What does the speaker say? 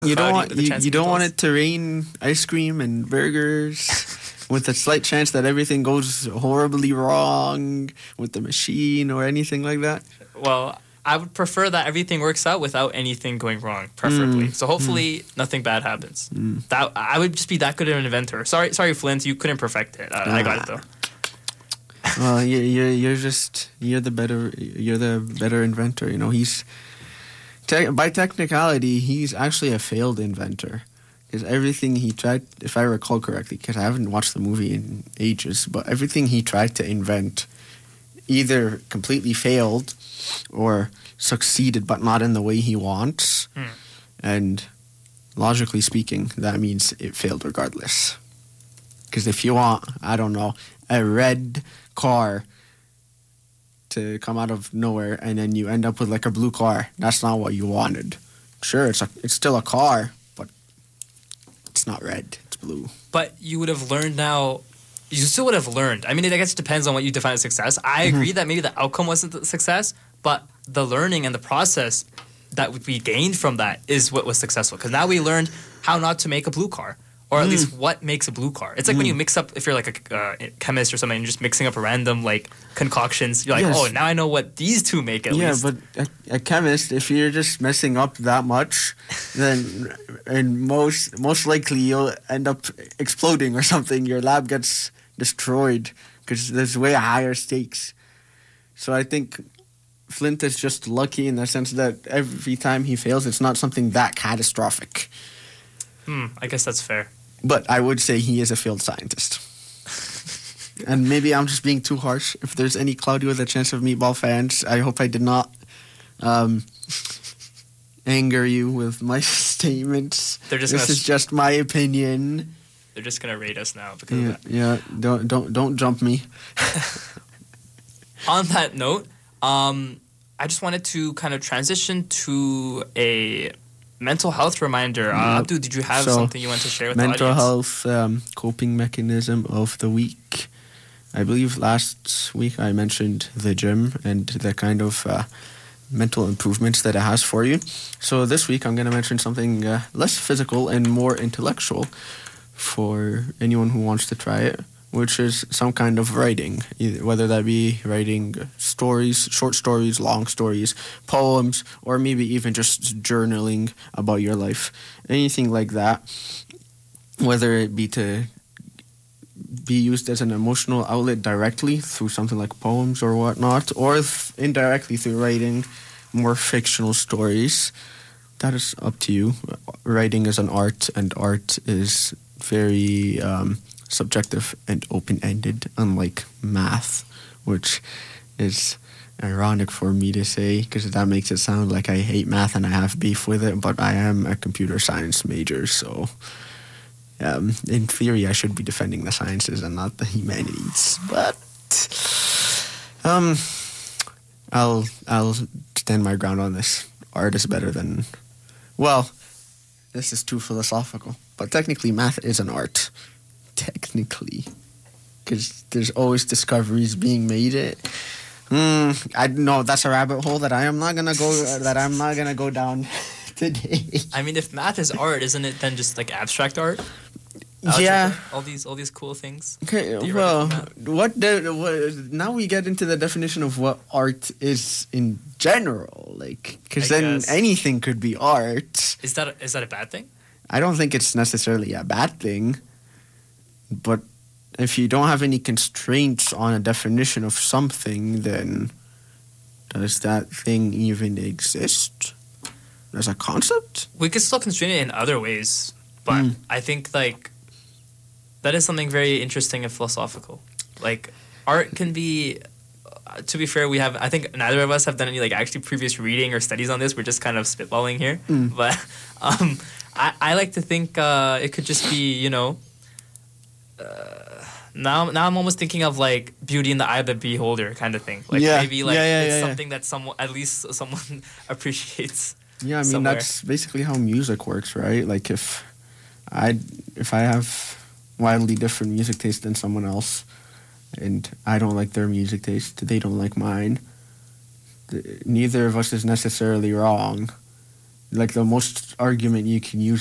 You don't cloudy want with a chance you of don't want meatballs. it to rain ice cream and burgers with a slight chance that everything goes horribly wrong with the machine or anything like that. Well, I would prefer that everything works out without anything going wrong, preferably. So hopefully nothing bad happens. That I would just be that good of an inventor. Sorry, Flint, you couldn't perfect it. I got it though. Well, you're the better inventor. You know, by technicality, he's actually a failed inventor. Because everything he tried, if I recall correctly, because I haven't watched the movie in ages, but everything he tried to invent either completely failed or succeeded, but not in the way he wants. And logically speaking, that means it failed regardless. Because if you want, I don't know, a red car to come out of nowhere and then you end up with like a blue car, that's not what you wanted. Sure, it's still a car, but it's not red, it's blue. But you would have learned now. You still would have learned. I mean, I guess it depends on what you define as success. I agree that maybe the outcome wasn't the success, but the learning and the process that we gained from that is what was successful. Because now we learned how not to make a blue car, or at least what makes a blue car. It's like when you mix up, if you're like a chemist or something, and you're just mixing up random like concoctions. You're like, Yes. oh, now I know what these two make at least. Yeah, but a chemist, if you're just messing up that much, then and most likely you'll end up exploding or something. Your lab gets destroyed because there's way higher stakes. So I think Flint is just lucky in the sense that every time he fails, it's not something that catastrophic. I guess that's fair. But I would say he is a failed scientist. And maybe I'm just being too harsh. If there's any Cloudy with a Chance of Meatball fans, I hope I did not anger you with my statements. This is just my opinion. They're just gonna rate us now because of that. Yeah, don't jump me. On that note, I just wanted to kind of transition to a mental health reminder. Abdu, did you have something you want to share with the audience? Mental health coping mechanism of the week. I believe last week I mentioned the gym and the kind of mental improvements that it has for you. So this week I'm going to mention something less physical and more intellectual for anyone who wants to try it, which is some kind of writing, whether that be writing stories, short stories, long stories, poems, or maybe even just journaling about your life. Anything like that, whether it be to be used as an emotional outlet directly through something like poems or whatnot, or indirectly through writing more fictional stories. That is up to you. Writing is an art, and art is very subjective and open-ended, unlike math, which is ironic for me to say because that makes it sound like I hate math and I have beef with it, but I am a computer science major, so in theory I should be defending the sciences and not the humanities. But I'll stand my ground on this. Art is better than... Well, this is too philosophical, but technically math is an art. Technically. Because there's always discoveries being made. I know that's a rabbit hole that I'm not gonna go down today. I mean, if math is art, isn't it then just like abstract art? Yeah. All these cool things. Okay, well, now we get into the definition of what art is in general, like, because then guess. anything could be art. Is that a bad thing? I don't think it's necessarily a bad thing, but if you don't have any constraints on a definition of something, then does that thing even exist as a concept? We could still constrain it in other ways, but I think like that is something very interesting and philosophical. Like art can be, to be fair, I think neither of us have done any like actually previous reading or studies on this. We're just kind of spitballing here, but I like to think it could just be, you know. Now I'm almost thinking of like beauty in the eye of the beholder kind of thing. Like maybe like it's something that someone appreciates. Yeah, I mean somewhere. That's basically how music works, right? Like if I have wildly different music taste than someone else, and I don't like their music taste, they don't like mine. Neither of us is necessarily wrong. like the most argument you can use